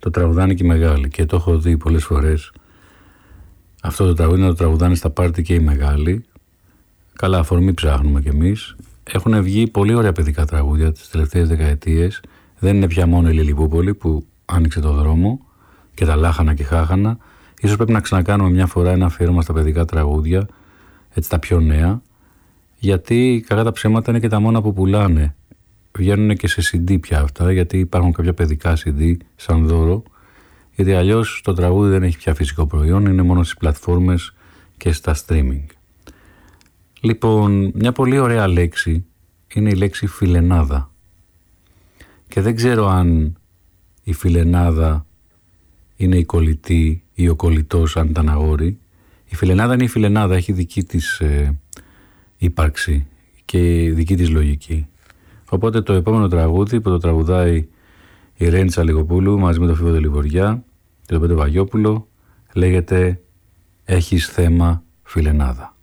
το τραγουδάνε και οι μεγάλοι και το έχω δει πολλές φορές. Αυτό το τραγούδι να το τραγουδάνε στα πάρτι και οι μεγάλοι. Καλά, αφορμή ψάχνουμε κι εμείς. Έχουν βγει πολύ ωραία παιδικά τραγούδια τις τελευταίες δεκαετίες. Δεν είναι πια μόνο η Λιλιπούπολη που άνοιξε το δρόμο και τα λάχανα και χάχανα. Ίσως πρέπει να ξανακάνουμε μια φορά ένα αφιέρωμα στα παιδικά τραγούδια, έτσι τα πιο νέα, γιατί κακά τα ψέματα είναι και τα μόνα που πουλάνε. Βγαίνουν και σε CD πια αυτά, γιατί υπάρχουν κάποια παιδικά CD σαν δώρο, γιατί αλλιώς το τραγούδι δεν έχει πια φυσικό προϊόν, είναι μόνο στις πλατφόρμες και στα streaming. Λοιπόν, μια πολύ ωραία λέξη είναι η λέξη φιλενάδα. Και δεν ξέρω αν η φιλενάδα είναι η κολλητή ή ο κολλητός αν ήταν αγόρι. Η φιλενάδα είναι η φιλενάδα, έχει δική της ύπαρξη και δική της λογική. Οπότε το επόμενο τραγούδι που το τραγουδάει η Ρέντσα Λιγοπούλου μαζί με τον Φίβο Δελιβοριά και τον Πέτρο Βαγιόπουλο λέγεται «Έχεις θέμα φιλενάδα».